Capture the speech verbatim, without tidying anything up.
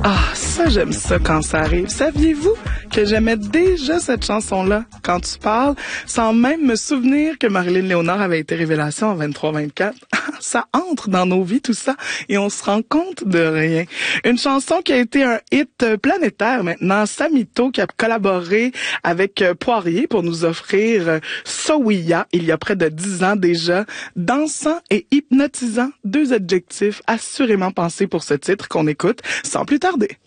Ah, ça, j'aime ça quand ça arrive. Saviez-vous que j'aimais déjà cette chanson-là, Quand tu parles, sans même me souvenir que Marilyn Léonard avait été révélation en vingt-trois vingt-quatre? Ça entre dans nos vies, tout ça, et on se rend compte de rien. Une chanson qui a été un hit planétaire maintenant. Samito qui a collaboré avec Poirier pour nous offrir Sowiya il y a près de dix ans déjà. Dansant et hypnotisant, deux adjectifs assurément pensés pour ce titre qu'on écoute sans plus tarder.